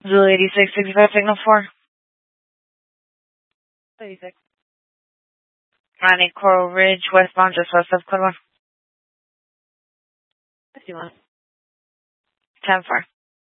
Zulu 8665, signal 4. 36. Ronnie, Coral Ridge, westbound, just west of Code 1. 51. 10-4.